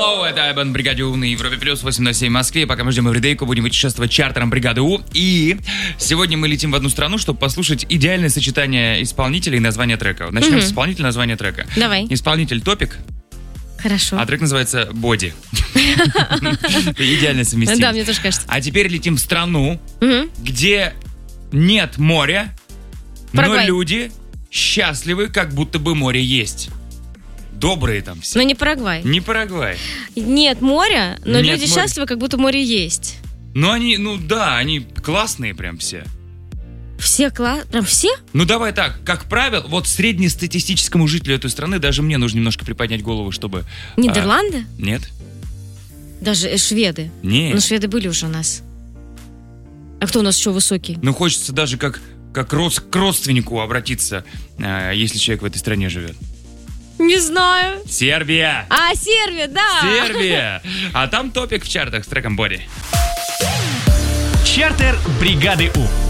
Йоу, это Айбан, Бригаде У на Европе Плюс, 8:07 в Москве. Пока мы ждем Эвридейку, будем путешествовать чартером Бригады У. И сегодня мы летим в одну страну, чтобы послушать идеальное сочетание исполнителей и названия трека. Начнем с исполнителя, названия трека. Давай. Исполнитель Топик, Хорошо. а трек называется «Боди». Идеально совместимость. Да, мне тоже кажется. А теперь летим в страну, где нет моря, но Парагвай. люди счастливы, как будто бы море есть. Добрые там все. Но не Парагвай. Не Парагвай. Нет моря, но Нет люди моря. счастливы, как будто море есть. Но они, они классные прям все. Все прям все? Ну давай так, как правило, вот среднестатистическому жителю этой страны, даже мне нужно немножко приподнять голову, чтобы... Нидерланды? Нет. Даже шведы. Нет. Ну, шведы были уже у нас. А кто у нас еще высокий? Ну хочется даже к родственнику обратиться, если человек в этой стране живет. Не знаю. Сербия! А, Сербия, да. Сербия! А там Топик в чартах с треком «Боди». Чартер Бригады У.